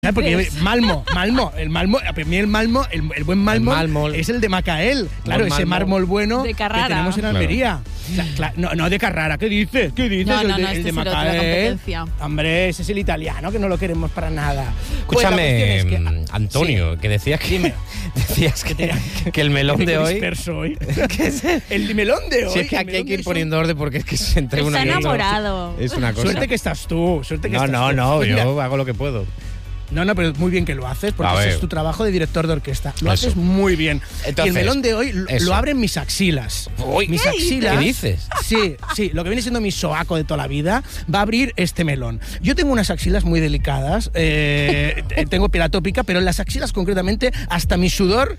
Porque Malmo, el Malmo, a mí el Malmo, el buen mármol es el de Macael. Claro, ese mármol bueno que tenemos en Almería. Claro. No de Carrara, ¿qué dices? No, el de Macael. Hombre, ese es el italiano, que no lo queremos para nada. Escúchame, pues Antonio, que decías que que el melón de hoy. El melón de hoy. Si es que aquí hay que ir poniendo orden porque es que se entre uno y otro. Está enamorado. Es una cosa. Suerte que estás tú. No, yo hago lo que puedo. No, pero muy bien que lo haces, porque ese es tu trabajo de director de orquesta. Lo haces muy bien. Entonces, y el melón de hoy lo abren mis axilas. Mis axilas. ¿Qué dices? Sí, lo que viene siendo mi sobaco de toda la vida va a abrir este melón. Yo tengo unas axilas muy delicadas, tengo piel atópica, pero en las axilas concretamente hasta mi sudor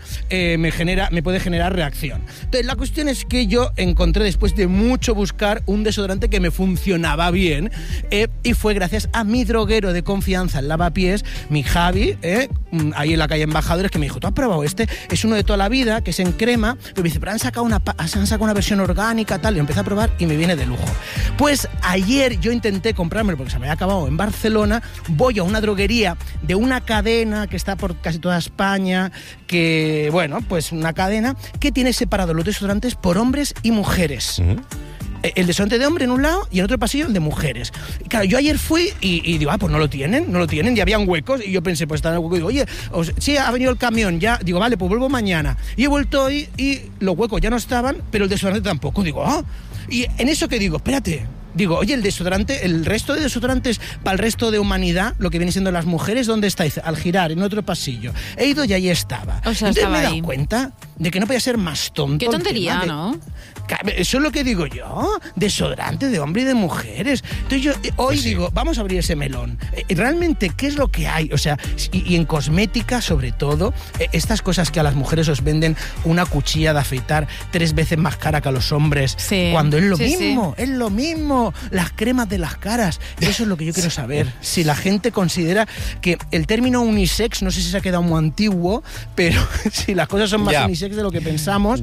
me puede generar reacción. Entonces la cuestión es que yo encontré, después de mucho buscar, un desodorante que me funcionaba bien, y fue gracias a mi droguero de confianza en Lavapiés, mi Javi, ahí en la calle Embajadores, que me dijo: ¿tú has probado este? Es uno de toda la vida, que es en crema. Pero me dice: pero han sacado una versión orgánica, tal. Y empecé a probar y me viene de lujo. Pues ayer yo intenté comprármelo porque se me había acabado en Barcelona. Voy a una droguería de una cadena que está por casi toda España, que, bueno, pues una cadena que tiene separados los desodorantes por hombres y mujeres. El desodorante de hombre en un lado y en otro pasillo el de mujeres. Y claro, yo ayer fui y digo, pues no lo tienen, y habían huecos, y yo pensé, pues está en el hueco, y digo, oye, sí, ha venido el camión, ya, digo, vale, pues vuelvo mañana. Y he vuelto hoy y los huecos ya no estaban, pero el desodorante tampoco. Digo, y en eso que digo, espérate. Digo, oye, el desodorante, el resto de desodorantes para el resto de humanidad, lo que viene siendo las mujeres, ¿dónde está? Dice, al girar, en otro pasillo. He ido y ahí estaba. O sea, entonces estaba me he dado ahí. cuenta de que no podía ser más tonto. Qué tontería, ¿no? Eso es lo que digo yo, desodorante de hombre y de mujeres. Entonces yo hoy digo, vamos a abrir ese melón. Realmente, ¿qué es lo que hay? O sea, y en cosmética, sobre todo, estas cosas que a las mujeres os venden una cuchilla de afeitar 3 veces más cara que a los hombres, cuando es lo mismo, es lo mismo. Las cremas de las caras. Y eso es lo que yo quiero saber. Si la gente considera que el término unisex, no sé si se ha quedado muy antiguo, pero si las cosas son más unisex de lo que pensamos,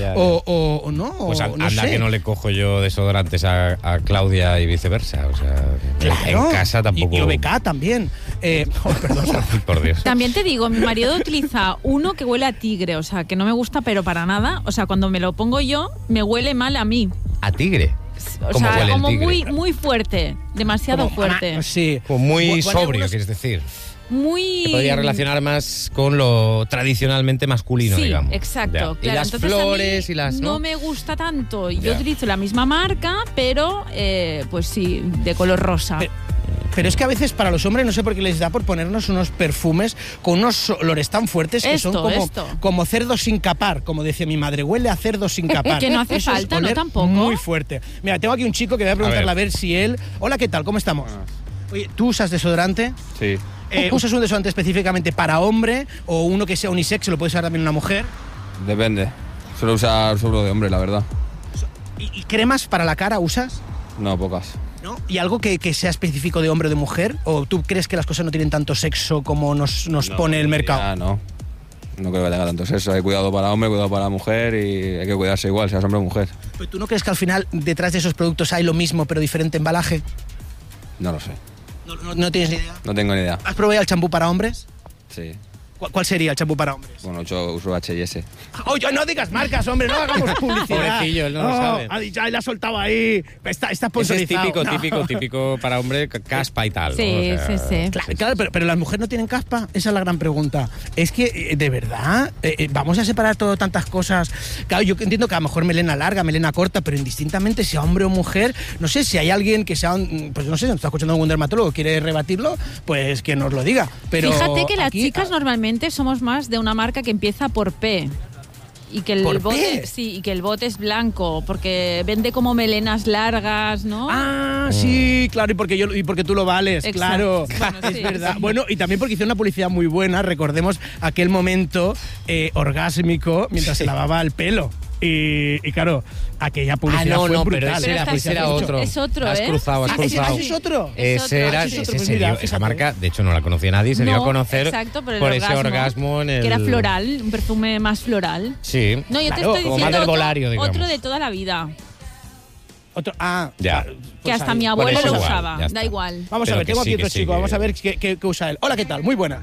o no. Pues no anda sé. que no le cojo yo desodorantes a Claudia y viceversa. O sea, claro. En casa tampoco. Y OBK también. Perdón. Por Dios. También te digo, mi marido utiliza uno que huele a tigre, o sea, que no me gusta, pero para nada. O sea, cuando me lo pongo yo, me huele mal a mí. ¿A tigre? O sea, huele como el tigre? muy fuerte, demasiado fuerte. Sí. Como muy sobrio, algunos... quieres decir. Muy... Se podría relacionar más con lo tradicionalmente masculino, digamos. Sí, exacto. Ya. Claro, y las entonces flores a mí y las... no me gusta tanto. Yo utilizo la misma marca, pero pues sí, de color rosa. Pero es que a veces para los hombres no sé por qué les da por ponernos unos perfumes con unos olores tan fuertes que son como cerdo sin capar, como decía mi madre, huele a cerdo sin capar. Que no hace eso falta, ¿no? Tampoco. Muy fuerte. Mira, tengo aquí un chico que voy a preguntarle a ver si él... Hola, ¿qué tal? ¿Cómo estamos? Oye, ¿tú usas desodorante? Sí. ¿Usas un desodorante específicamente para hombre o uno que sea unisex, lo puede usar también una mujer? Depende. Suelo usar solo de hombre, la verdad. ¿Y cremas para la cara usas? No, pocas. ¿No? ¿Y algo que sea específico de hombre o de mujer? ¿O tú crees que las cosas no tienen tanto sexo como nos pone el mercado? No creo que tenga tanto sexo. Hay cuidado para hombre, cuidado para mujer y hay que cuidarse igual, seas hombre o mujer. ¿Pero tú no crees que al final detrás de esos productos hay lo mismo pero diferente embalaje? No lo sé. ¿No tienes ni idea? No tengo ni idea. ¿Has probado el champú para hombres? Sí. ¿Cuál sería el champú para hombres? Bueno, yo uso H&S. ¡Oye, no digas marcas, hombre! ¡No hagamos publicidad! Pobrecillo, él no lo sabe. Ya le ha soltado ahí. Está Ese es sponsorizado. típico para hombre, caspa y tal. Sí, ¿no? O sea, sí. Claro, pero las mujeres no tienen caspa. Esa es la gran pregunta. Es que, de verdad, vamos a separar tantas cosas. Claro, yo entiendo que a lo mejor melena larga, melena corta, pero indistintamente, sea hombre o mujer, no sé, si hay alguien que sea, pues no sé, nos está escuchando algún dermatólogo, quiere rebatirlo, pues que nos lo diga. Pero fíjate que las aquí, chicas normalmente somos más de una marca que empieza por P. Y que el bote es blanco, porque vende como melenas largas, ¿no? Sí, claro, y porque tú lo vales, Exacto. claro. Bueno, es sí, verdad. sí. Bueno, y también porque hizo una publicidad muy buena, recordemos aquel momento orgásmico mientras se lavaba el pelo. Y claro, aquella publicidad fue brutal. Pero ese era otro. Es otro, Has cruzado. ¿Ese es otro? Esa marca, de hecho no la conocía nadie, se dio a conocer por ese orgasmo en el... Que era floral, un perfume más floral. Sí. No, yo te Claro, estoy como más diciendo del volario, digamos. otro de toda la vida. Otro, ya. pues Que hasta ahí. mi abuelo Bueno, lo igual, usaba. ya está. Da igual. Vamos Pero a ver, que tengo sí, aquí otro que sí, chico, que- vamos a ver qué usa él. Hola, ¿qué tal? Muy buena.